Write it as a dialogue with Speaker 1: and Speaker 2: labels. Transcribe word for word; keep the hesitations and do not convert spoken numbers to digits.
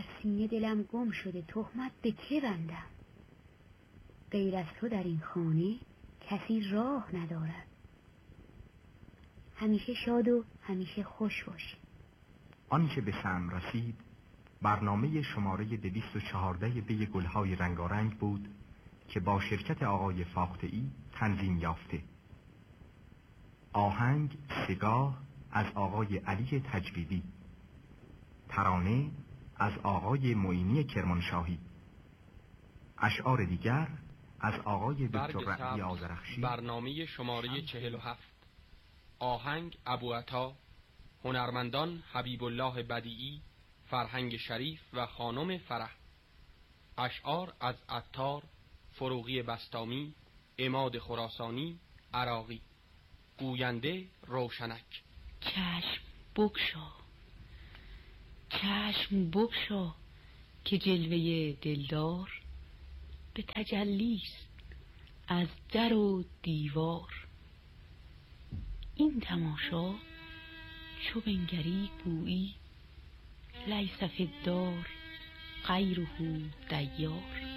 Speaker 1: در سینه دلم گم شده، تهمت به که بندم؟ غیر از تو در این خانه کسی راه ندارد. همیشه شاد و همیشه خوش باش.
Speaker 2: آنچه به سم رسید برنامه شماره دویست و چهارده بی گلهای رنگارنگ بود که با شرکت آقای فاخته‌ای تنظیم یافته. آهنگ سگاه از آقای علی تجویدی، ترانه از آقای معینی کرمانشاهی، اشعار دیگر از آقای دکتر رعدی آذرخشی.
Speaker 3: برنامه شماره چهل و هفت. آهنگ ابوعطا، هنرمندان حبیب الله بدیعی، فرهنگ شریف و خانم فرح. اشعار از عطار، فروغی بستامی، عماد خراسانی، عراقی. گوینده روشنک.
Speaker 4: چشم بگشا، چشم بگشا که جلوه دلدار به تجلیست از در و دیوار. این تماشا چو بنگری گویی لیس فی الدار غیره دیار.